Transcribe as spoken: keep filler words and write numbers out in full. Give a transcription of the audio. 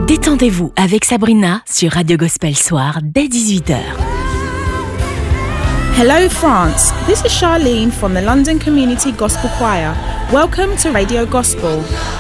Détendez-vous avec Sabrina sur Radio Gospel Soir dès dix-huit heures. Hello France, this is Charlene from the London Community Gospel Choir. Welcome to Radio Gospel.